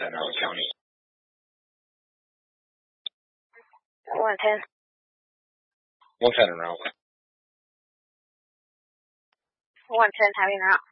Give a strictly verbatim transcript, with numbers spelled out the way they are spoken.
ten, Howard County. one ten. one ten and route. one ten, having out.